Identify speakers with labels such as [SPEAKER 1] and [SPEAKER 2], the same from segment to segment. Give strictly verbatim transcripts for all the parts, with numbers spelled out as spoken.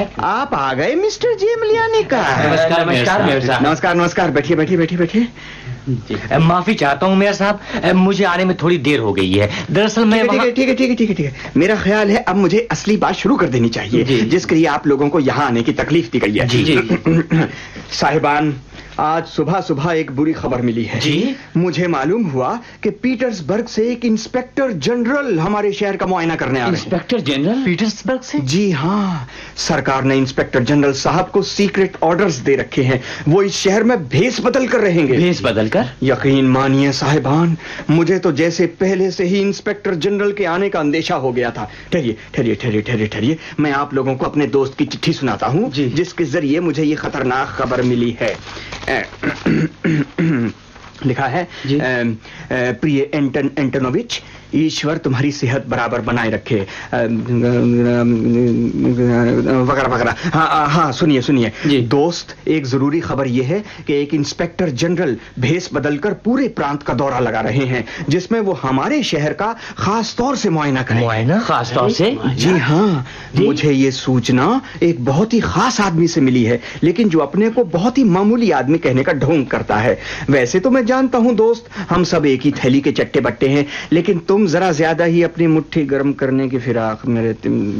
[SPEAKER 1] आप आ गए मिस्टर जेमलियानी का।
[SPEAKER 2] नमस्कार नमस्कार मेयर साहब।
[SPEAKER 1] नमस्कार नमस्कार, बैठिए बैठिए बैठिए बैठिए।
[SPEAKER 2] माफी चाहता हूँ मेयर साहब, मुझे आने में थोड़ी देर हो गई है। दरअसल मैं
[SPEAKER 1] ठीक है ठीक है ठीक है ठीक है ठीक है मेरा ख्याल है अब मुझे असली बात शुरू कर देनी चाहिए, जिसके लिए आप लोगों को यहाँ आने की तकलीफ दी गई है।
[SPEAKER 2] जी जी
[SPEAKER 1] साहिबान, आज सुबह सुबह एक बुरी खबर मिली है
[SPEAKER 2] जी।
[SPEAKER 1] मुझे मालूम हुआ कि पीटर्सबर्ग से एक इंस्पेक्टर जनरल हमारे शहर का मुआयना करने आ रहे हैं।
[SPEAKER 2] इंस्पेक्टर जनरल पीटर्सबर्ग से?
[SPEAKER 1] जी हाँ, सरकार ने इंस्पेक्टर जनरल साहब को सीक्रेट ऑर्डर्स दे रखे हैं। वो इस शहर में भेस बदल कर रहेंगे।
[SPEAKER 2] भेस बदल कर?
[SPEAKER 1] यकीन मानिए साहिबान, मुझे तो जैसे पहले से ही इंस्पेक्टर जनरल के आने का अंदेशा हो गया था। ठहरिए ठहरिए ठहरिए ठहरिए ठहरिए मैं आप लोगों को अपने दोस्त की चिट्ठी सुनाता हूँ, जिसके जरिए मुझे ये खतरनाक खबर मिली है। लिखा है, प्रिय एंटन एंटोनोविच, ईश्वर तुम्हारी सेहत बराबर बनाए रखे, वगैरह वगैरह। हाँ हाँ सुनिए सुनिए दोस्त, एक जरूरी खबर यह है कि एक इंस्पेक्टर जनरल भेस बदलकर पूरे प्रांत का दौरा लगा रहे हैं, जिसमें वो हमारे शहर का खास तौर से मुआयना करें।
[SPEAKER 2] मुआयना खास तौर से?
[SPEAKER 1] जी हाँ, मुझे ये सूचना एक बहुत ही खास आदमी से मिली है, लेकिन जो अपने को बहुत ही मामूली आदमी कहने का ढोंग करता है। वैसे तो मैं जानता हूँ दोस्त, हम सब एक ही थैली के चट्टे बट्टे हैं, लेकिन तुम जरा ज्यादा ही अपनी मुट्ठी गर्म करने की फिराक मेरे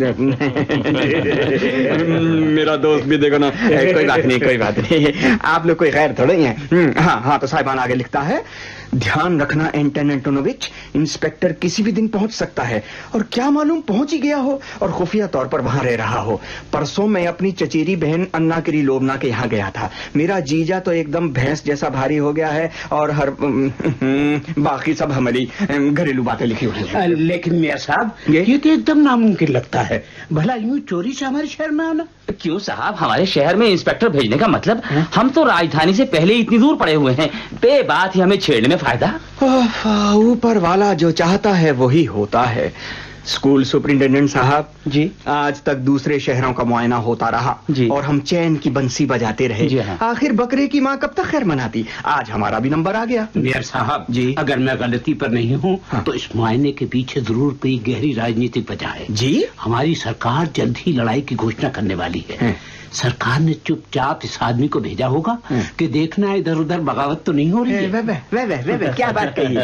[SPEAKER 1] मेरा दोस्त भी देखो ना। कोई बात नहीं कोई बात नहीं, आप लोग कोई गैर थोड़े ही हैं। हाँ हाँ तो साहिबान आगे लिखता है, ध्यान रखना एंटन एंटोनोविच, इंस्पेक्टर किसी भी दिन पहुंच सकता है, और क्या मालूम पहुंच ही गया हो और खुफिया तौर पर वहां रह रहा हो। परसों मैं अपनी चचेरी बहन अन्ना किरिलोवना के यहाँ गया था। मेरा जीजा तो एकदम भैंस जैसा भारी हो गया है, और हर बाकी सब हमारी घरेलू बातें लिखी हुई हैं।
[SPEAKER 3] लेकिन मियां साहब, ये, ये तो एकदम नामुमकिन लगता है, भला यूं चोरी से हमारे शहर में आना।
[SPEAKER 2] क्यों साहब, हमारे शहर में इंस्पेक्टर भेजने का मतलब? हम तो राजधानी से पहले इतनी दूर पड़े हुए हैं, बे बात ही हमें छेड़ने में फायदा।
[SPEAKER 1] ऊपर वाला जो चाहता है वही होता है। स्कूल सुपरिंटेंडेंट साहब
[SPEAKER 3] जी,
[SPEAKER 1] आज तक दूसरे शहरों का मुआयना होता रहा
[SPEAKER 3] जी,
[SPEAKER 1] और हम चैन की बंसी बजाते रहे
[SPEAKER 3] जी हाँ।
[SPEAKER 1] आखिर बकरे की माँ कब तक खैर मनाती। आज हमारा भी नंबर आ गया।
[SPEAKER 3] मेयर साहब
[SPEAKER 1] जी,
[SPEAKER 3] अगर मैं गलती पर नहीं हूँ
[SPEAKER 1] हाँ।
[SPEAKER 3] तो इस मुआयने के पीछे जरूर कोई गहरी राजनीतिक वजह है।
[SPEAKER 1] जी,
[SPEAKER 3] हमारी सरकार जल्द ही लड़ाई की घोषणा करने वाली है, है। सरकार ने चुपचाप इस आदमी को भेजा होगा कि देखना इधर उधर बगावत तो नहीं हो रही है।
[SPEAKER 1] वे, वे, वे, वे, वे, वे, क्या बात कही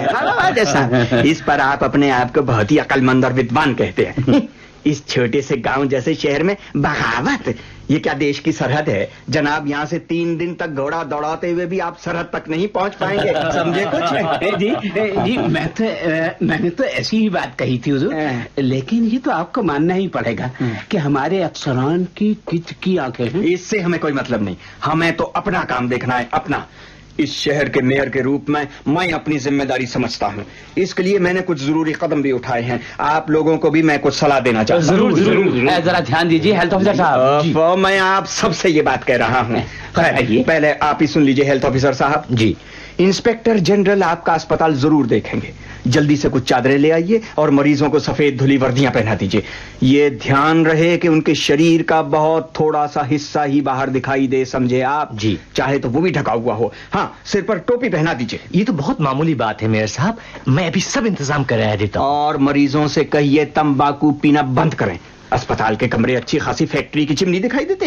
[SPEAKER 1] है। इस पर आप अपने आप को बहुत ही अक्लमंद और विद्वान कहते हैं। इस छोटे से गांव जैसे शहर में बगावत, ये क्या देश की सरहद है जनाब? यहाँ से तीन दिन तक घोड़ा दौड़ाते हुए भी आप सरहद तक नहीं पहुंच पाएंगे, समझे कुछ?
[SPEAKER 3] जी जी, मैं तो मैंने तो ऐसी ही बात कही थी हुजूर, लेकिन ये तो आपको मानना ही पड़ेगा कि हमारे अफसरान की किच की आंखें हैं।
[SPEAKER 1] इससे हमें कोई मतलब नहीं, हमें तो अपना काम देखना है, अपना। इस शहर के मेयर के रूप में मैं अपनी जिम्मेदारी समझता हूँ, इसके लिए मैंने कुछ जरूरी कदम भी उठाए हैं। आप लोगों को भी मैं कुछ सलाह देना चाहता हूँ।
[SPEAKER 2] जरूर जरूर, जरा ध्यान दीजिए हेल्थ ऑफिसर साहब।
[SPEAKER 1] मैं आप सबसे ये बात कह रहा हूँ। पहले आप ही सुन लीजिए हेल्थ ऑफिसर साहब जी। इंस्पेक्टर जनरल आपका अस्पताल जरूर देखेंगे। जल्दी से कुछ चादरें ले आइए और मरीजों को सफेद धुली वर्दियां पहना दीजिए। ये ध्यान रहे कि उनके शरीर का बहुत थोड़ा सा हिस्सा ही बाहर दिखाई दे, समझे आप? जी, चाहे तो वो भी ढका हुआ हो। हाँ, सिर पर टोपी पहना दीजिए।
[SPEAKER 2] ये तो बहुत मामूली बात है मेयर साहब, मैं अभी सब इंतजाम करा देता हूँ।
[SPEAKER 1] और मरीजों से कहिए तंबाकू पीना बंद करें। अस्पताल के कमरे अच्छी खासी फैक्ट्री की चिमनी दिखाई देते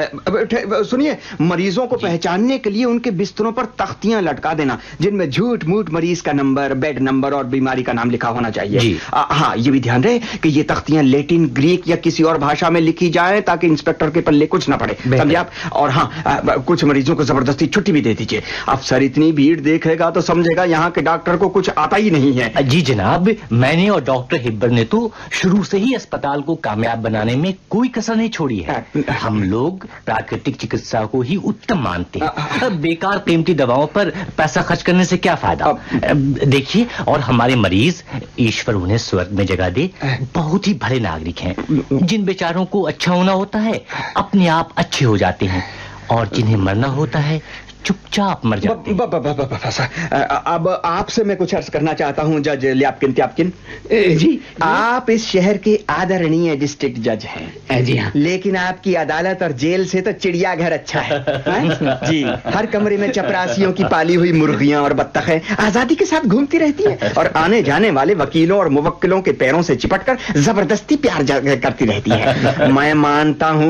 [SPEAKER 1] हैं। सुनिए, मरीजों को पहचानने के लिए उनके बिस्तरों पर तख्तियां लटका देना, जिनमें झूठ मूठ मरीज का नंबर, बेड नंबर और बीमारी का नाम लिखा होना चाहिए। हाँ, ये भी ध्यान रहे कि ये तख्तियां लैटिन, ग्रीक या किसी और भाषा में लिखी जाए, ताकि इंस्पेक्टर के पल्ले कुछ ना पड़े, समझे आप? और हाँ, आ, कुछ मरीजों को जबरदस्ती छुट्टी भी दे दीजिए। अफसर इतनी भीड़ देखेगा तो समझेगा यहाँ के डॉक्टर को कुछ आता ही नहीं है।
[SPEAKER 2] जी जनाब, मैंने और डॉक्टर हिब्बर ने तो शुरू से ही अस्पताल को कामयाब बनाने में कोई कसर नहीं छोड़ी है। हम लोग प्राकृतिक चिकित्सा को ही उत्तम मानते हैं। बेकार कीमती दवाओं पर पैसा खर्च करने से क्या फायदा? देखिए, और हमारे मरीज, ईश्वर उन्हें स्वर्ग में जगह दे, बहुत ही भले नागरिक हैं। जिन बेचारों को अच्छा होना होता है अपने आप अच्छे हो जाते हैं, और जिन्हें मरना होता है चुपचाप मर जाते हैं।
[SPEAKER 1] अब आपसे मैं कुछ अर्ज करना चाहता हूं जज ल्यापकिन त्यापकिन जी। आप इस शहर के आदरणीय डिस्ट्रिक्ट जज हैं जी हाँ, लेकिन आपकी अदालत और जेल से तो चिड़ियाघर अच्छा है, है? जी, हर कमरे में चपरासियों की पाली हुई मुर्गियां और बत्तखें आजादी के साथ घूमती रहती हैं, और आने जाने वाले वकीलों और मुवक्किलों के पैरों से चिपटकर जबरदस्ती प्यार करती रहती है। मैं मानता हूं